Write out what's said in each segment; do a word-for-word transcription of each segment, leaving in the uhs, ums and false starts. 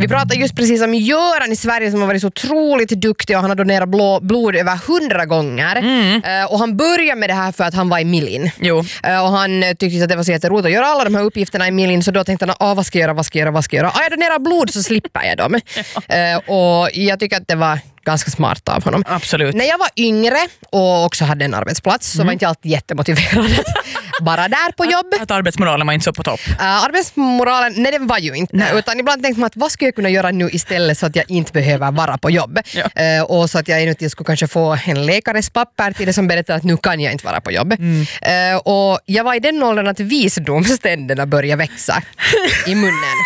Vi pratade just precis om Göran i Sverige som har varit så otroligt duktig och han har donerat blå, blod över hundra gånger. Mm. Uh, och han började med det här för att han var i Milin. Jo. Uh, och han tyckte att det var så jätteroligt att göra alla de här uppgifterna i Milin, så då tänkte han, ah, vad ska jag göra, vad ska jag göra, vad ska jag göra? Ah, jag donerar blod så slipper jag dem. Ja. Uh, och jag tycker att det var ganska smart av honom. Absolut. När jag var yngre och också hade en arbetsplats så mm. var inte jag alltid jättemotiverad bara där på jobb. Att, att arbetsmoralen var inte så på topp. Uh, arbetsmoralen, nej den var ju inte. Nej. Utan ibland tänkte man att vad skulle jag kunna göra nu istället så att jag inte behöver vara på jobb. Ja. Uh, och så att jag inuti skulle kanske få en läkares papper till det som berättar att nu kan jag inte vara på jobb. Mm. Uh, och jag var i den åldern att visdomständerna började växa i munnen.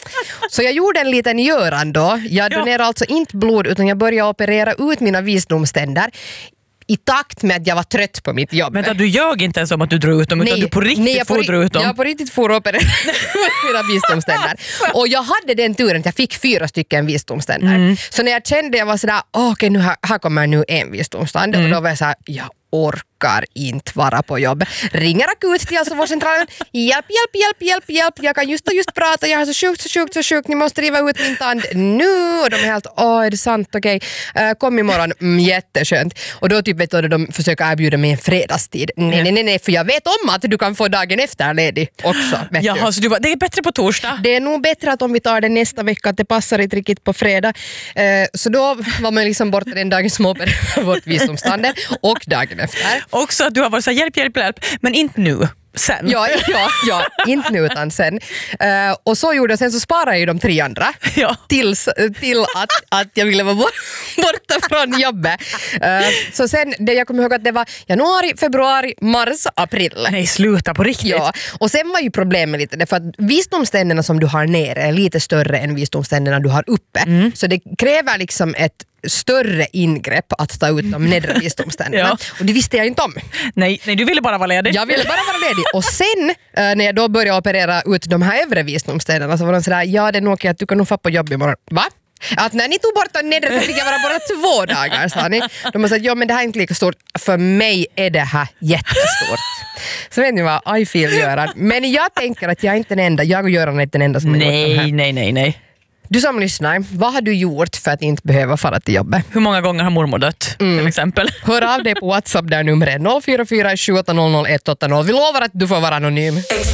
Så jag gjorde en liten Göran då. Jag donerade ja. alltså inte blod utan jag började operera ut mina visdomständer i takt med att jag var trött på mitt jobb. Men du ljög inte ens om att du drog ut dem, utan du på riktigt nej, får dra ut dem. Jag på riktigt får operera mina visdomständer. Och jag hade den turen att jag fick fyra stycken visdomständer. Mm. Så när jag kände jag var sådär, okej okay, nu här, här kommer nu en visdomstand. Mm. Och då var jag såhär, jag orkar inte vara på jobb. Ringer akut till hälsovårdscentralen. Hjälp, hjälp, hjälp, hjälp, hjälp. Jag kan just och just prata. Jag har så sjukt, så sjukt, så sjukt. Ni måste riva ut min tand nu. Och de är helt, åh är det sant? Okej. Okay. Uh, kom imorgon. Mm, jätteskönt. Och då typ vet du, de försöker erbjuda mig en fredagstid. Nej, nej, nej, nej. För jag vet om att du kan få dagen efter ledig också. Jaha, så du var, det är bättre på torsdag? Det är nog bättre att om vi tar det nästa vecka att det passar inte riktigt på fredag. Uh, så då var man liksom borta den dagen som opererade bort visdomstanden och dagen efter. Också att du har varit så här, hjälp, hjälp, hjälp, men inte nu. Sen. Ja, ja, ja, inte nu utan sen. Uh, och så gjorde jag, sen så sparade jag de tre andra ja. tills, till att, att jag ville vara borta från jobbet. Uh, så sen, det jag kommer ihåg att det var januari, februari, mars, april. Nej, sluta på riktigt. Ja, och sen var ju problemet lite det för att visdomständerna som du har nere är lite större än visdomständerna du har uppe. Mm. Så det kräver liksom ett större ingrepp att ta ut de nedre visdomständerna. Ja. Och det visste jag inte om. Nej, nej, du ville bara vara ledig. Jag ville bara vara ledig. Och sen äh, när jag då började operera ut de här övre visdomständerna så var de sådär, ja det är nog okej att du kan nog få på jobb imorgon. Va? Att när ni tog bort den nedre så fick jag vara bara två dagar, sa ni. De har sagt, ja men det här är inte lika stort. För mig är det här jättestort. Så vet ni vad, I feel Göran. Men jag tänker att jag är inte den enda. Jag och Göran är inte den enda som har gjort den här. Nej, nej, nej, nej. Du som lyssnar, vad har du gjort för att inte behöva fara till jobbet? Hur många gånger har mormor dött, mm. till exempel? Hör av dig på WhatsApp där numret noll fyra fyra sju åtta noll noll ett åtta noll. Vi lovar att du får vara anonym.